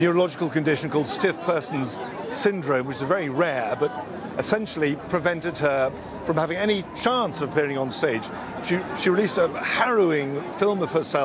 neurological condition called stiff person's syndrome, which is very rare, but essentially prevented her from having any chance of appearing on stage. She released a harrowing film of herself